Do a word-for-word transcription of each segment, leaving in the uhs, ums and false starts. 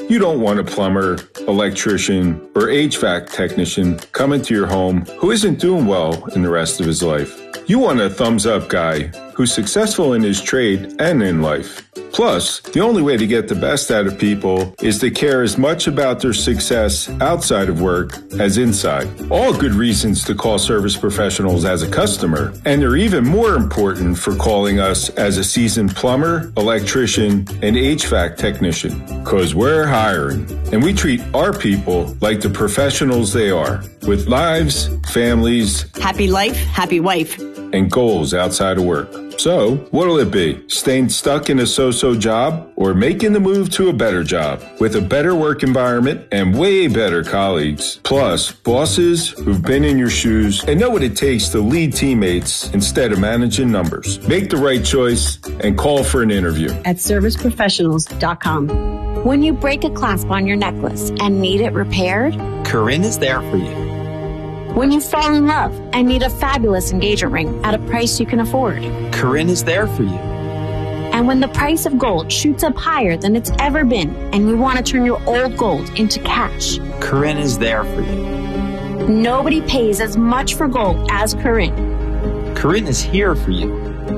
You don't want a plumber, electrician, or H V A C technician coming to your home who isn't doing well in the rest of his life. You want a thumbs-up guy who's successful in his trade and in life. Plus, the only way to get the best out of people is to care as much about their success outside of work as inside. All good reasons to call Service Professionals as a customer, and they're even more important for calling us as a seasoned plumber, electrician, and H V A C technician. Because we're hiring, and we treat our people like the professionals they are, with lives, families, happy life, happy wife, and goals outside of work. So, what'll it be? Staying stuck in a so-so job or making the move to a better job with a better work environment and way better colleagues? Plus, bosses who've been in your shoes and know what it takes to lead teammates instead of managing numbers. Make the right choice and call for an interview at service professionals dot com. When you break a clasp on your necklace and need it repaired, Corinne is there for you. When you fall in love and need a fabulous engagement ring at a price you can afford, Corinne is there for you. And when the price of gold shoots up higher than it's ever been and you want to turn your old gold into cash, Corinne is there for you. Nobody pays as much for gold as Corinne. Corinne is here for you.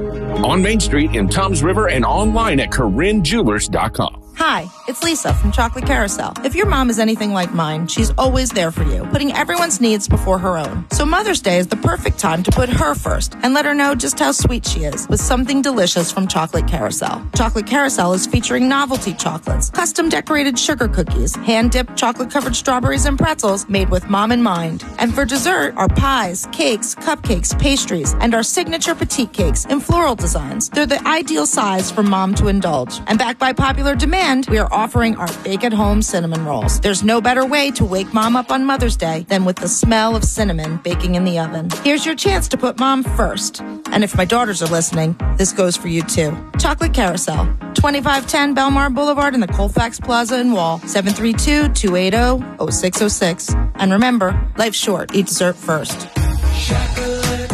On Main Street in Toms River and online at Corinne Jewelers dot com. Hi, it's Lisa from Chocolate Carousel. If your mom is anything like mine, she's always there for you, putting everyone's needs before her own. So Mother's Day is the perfect time to put her first and let her know just how sweet she is with something delicious from Chocolate Carousel. Chocolate Carousel is featuring novelty chocolates, custom decorated sugar cookies, hand-dipped chocolate-covered strawberries and pretzels made with mom in mind. And for dessert, our pies, cakes, cupcakes, pastries, and our signature petite cakes in floral designs. They're the ideal size for mom to indulge. And backed by popular demand, we are offering our bake-at-home cinnamon rolls. There's no better way to wake mom up on Mother's Day than with the smell of cinnamon baking in the oven. Here's your chance to put mom first. And if my daughters are listening, this goes for you too. Chocolate Carousel, twenty-five ten Belmar Boulevard in the Colfax Plaza in Wall, seven three two, two eight zero, zero six zero six. And remember, life's short. Eat dessert first. Chocolate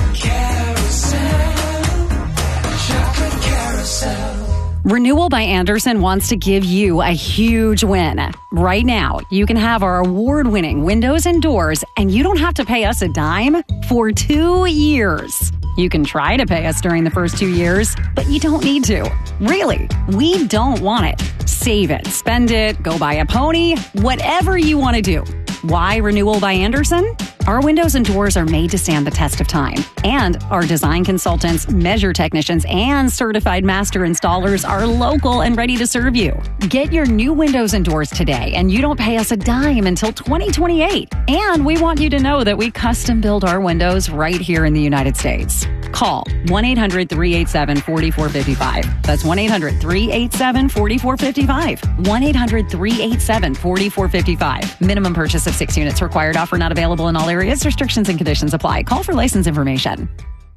Carousel. Chocolate Carousel. Renewal by Andersen wants to give you a huge win. Right now, you can have our award-winning windows and doors, and you don't have to pay us a dime for two years. You can try to pay us during the first two years, but you don't need to. Really, we don't want it. Save it, spend it, go buy a pony, whatever you want to do. Why Renewal by Andersen? Our windows and doors are made to stand the test of time. And our design consultants, measure technicians, and certified master installers are local and ready to serve you. Get your new windows and doors today, and you don't pay us a dime until twenty twenty-eight. And we want you to know that we custom build our windows right here in the United States. Call one eight hundred, three eight seven, four four five five. That's one eight hundred, three eight seven, four four five five. one eight hundred, three eight seven, four four five five. Minimum purchase of six units required. Offer not available in all areas. Restrictions and conditions apply. Call for license information.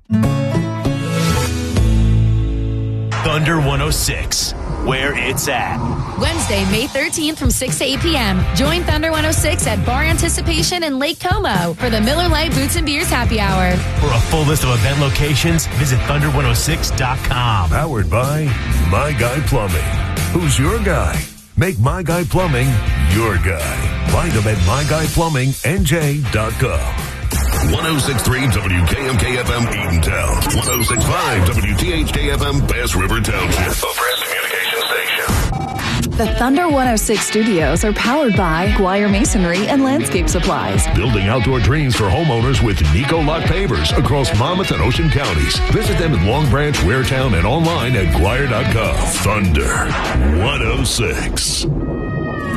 Thunder one oh six, where it's at. Wednesday, May thirteenth from six to eight p.m. Join Thunder one oh six at Bar Anticipation in Lake Como for the Miller Lite Boots and Beers Happy Hour. For a full list of event locations, visit thunder one oh six dot com. Powered by My Guy Plumbing. Who's your guy? Make My Guy Plumbing your guy. Find them at my guy plumbing n j dot com. one oh six point three W K M K F M Eatontown. one oh six point five W T H K F M Bass River Township. A press communication station. The Thunder one oh six studios are powered by Guire Masonry and Landscape Supplies. Building outdoor dreams for homeowners with Nico Lot Pavers across Monmouth and Ocean counties. Visit them in Long Branch, Waretown, and online at Guire dot com. Thunder one oh six.